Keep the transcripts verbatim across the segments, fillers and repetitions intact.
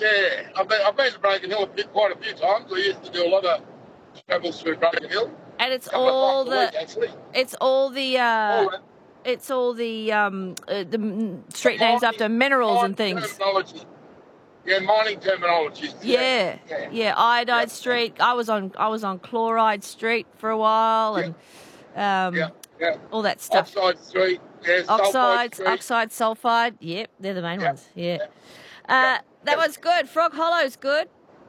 yeah. I've been, I've been to Broken Hill a bit, quite a few times. We used to do a lot of travels through Broken Hill. And it's A couple all of times a the, week, actually. it's all the, uh, All that. it's all the, um, uh, the m- street names after minerals and Mining things. terminology. Yeah, mining terminologies. Yeah, Yeah. yeah. Iodide Yep. Street. I was on, I was on Chloride Street for a while, and um, Yeah, yeah. all that stuff. Oxide Street. Yeah, Sulphide Oxides, Street. oxide, sulfide. Yep, they're the main Yep. ones. Yeah. Yep. Uh, Yep. that was good. Frog Hollow's good.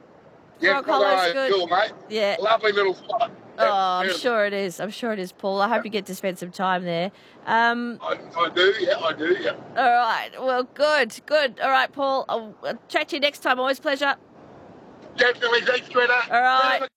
Yeah, Frog Hollow's good. Cool, mate. Yeah. Lovely little spot. Oh, Yep, I'm beautiful. sure it is. I'm sure it is, Paul. I hope you get to spend some time there. Um, I, I do, yeah, I do, yeah. all right. Well, good, good. All right, Paul. I'll, I'll chat to you next time. Always a pleasure. Definitely, thanks, Greta. All right.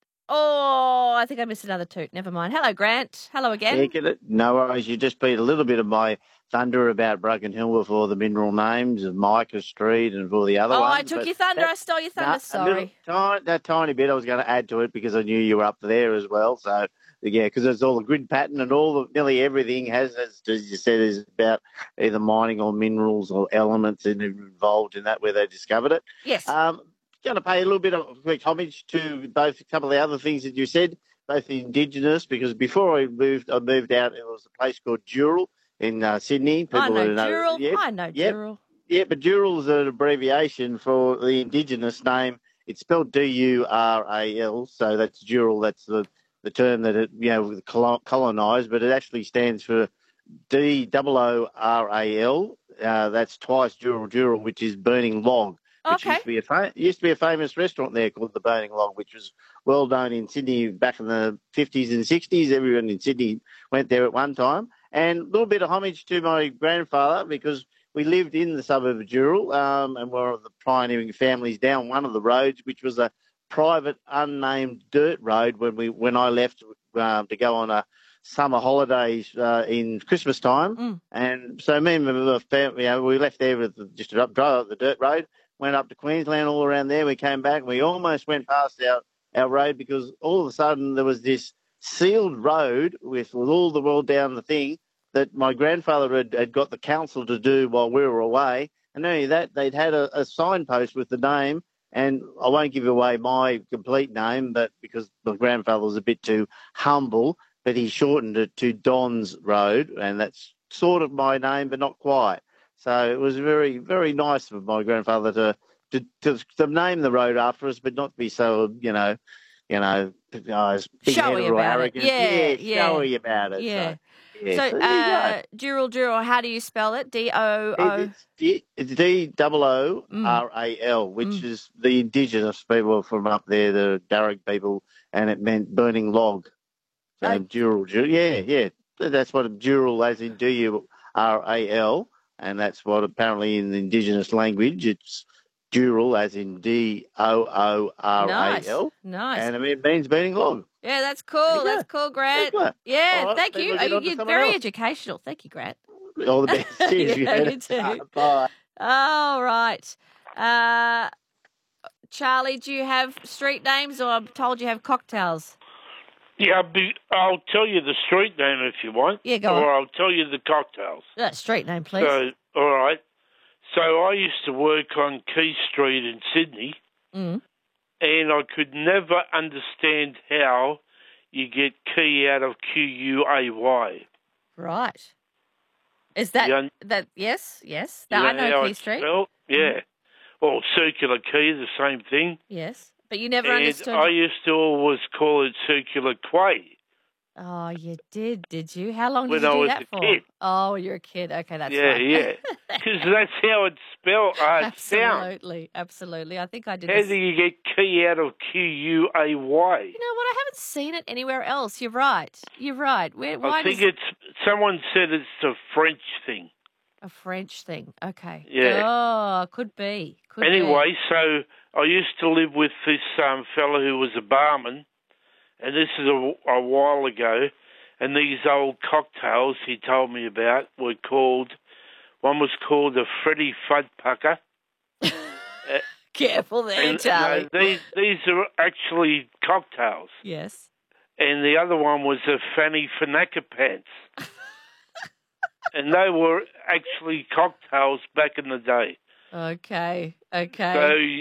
Oh, I think I missed another toot. Never mind. Hello, Grant. Hello again. Yeah, get it? No worries. You just beat a little bit of my thunder about Broken Hill before the mineral names of Micah Street and all the other Oh, ones. I took but your thunder. that- I stole your thunder. nah, a Sorry. little tiny, that tiny bit I was going to add to it because I knew you were up there as well. So, yeah, because there's all the grid pattern and all the, nearly everything has, as, as you said, is about either mining or minerals or elements in, involved in that where they discovered it. Yes. Um, going to pay a little bit of quick homage to both a couple of the other things that you said, both the Indigenous, because before I moved, I moved out. It was a place called Dural in uh, Sydney. People I know who Dural. yeah, I know yep, Dural. yeah, but Dural is an abbreviation for the Indigenous name. It's spelled D U R A L, so that's Dural. That's the, the term that it you know colonised, but it actually stands for D O O R A L. Uh, that's twice Dural Dural, which is burning log. Which Okay. used to be a fa- used to be a famous restaurant there called the Burning Log, which was well known in Sydney back in the fifties and sixties. Everyone in Sydney went there at one time. And a little bit of homage to my grandfather because we lived in the suburb of Dural um, and were the pioneering families down one of the roads, which was a private, unnamed dirt road when we when I left um, to go on a summer holidays uh, in Christmas time. Mm. And so me and my family, you know, we left there with the, just to drive up the dirt road. Went up to Queensland, all around there. We came back. We almost went past our, our road because all of a sudden there was this sealed road with, with all the world down the thing that my grandfather had, had got the council to do while we were away. And not only that, they'd had a, a signpost with the name, and I won't give away my complete name, but because my grandfather was a bit too humble, but he shortened it to Don's Road, and that's sort of my name, but not quite. So it was very, very nice of my grandfather to, to to to name the road after us, but not be so, you know, you know, uh, Showy big-headed or about it. arrogant. Yeah, yeah. showy about it. Yeah. So, yeah, So, so there you go. uh, Dural, Dural, how do you spell it? D O O. It's D, it's D O O R A L, which Mm. is the Indigenous people from up there, the Darug people, and it meant burning log. So Oh. Dural, Dural, yeah, yeah. That's what Dural, as in D U R A L, and that's what apparently in the Indigenous language it's Dural, as in D O O R A L. Nice, nice. And it means burning log. Yeah, that's There cool. you That's go. cool, Grant. Excellent. Yeah, All right, thank maybe you. we'll get Oh, on to you're someone very else. educational. Thank you, Grant. All the best. Cheers, Yeah, you you too. Bye. All right. Uh, Charlie, do you have street names, or I'm told you have cocktails? Yeah, I'll, be, I'll tell you the street name if you want. Yeah, go Or on. I'll tell you the cocktails. Uh, street name, please. So, all right. So I used to work on Key Street in Sydney, Mm. and I could never understand how you get key out of Q U A Y. Right. Is that, You un- that yes, yes. You No, I know know how Key it's Street. spelled? Yeah. Well, circular key, the same thing. Yes. But you never And understood. I used to always call it circular quay. Oh, you did, did you? How long When did you I do was that a for? kid. Oh, you're a kid. Okay, that's yeah, fine. yeah. Because that's how it's spelled. Uh, it's sound. Absolutely, absolutely. I think I did How this. do you get key out of Q U A Y? You know what? I haven't seen it anywhere else. You're right. You're right. Where? Why I think does it's, someone said it's a French thing. a French thing? Okay. Yeah. Oh, could be. Could Anyway, so I used to live with this um, fella who was a barman, and this is a, a while ago, and these old cocktails he told me about were called, one was called a Freddy Fudd Pucker. be. Careful there, and, Charlie. no, these, these are actually cocktails. Yes. And the other one was a Fanny Fanaka Pants. And they were actually cocktails back in the day. Okay. Okay. So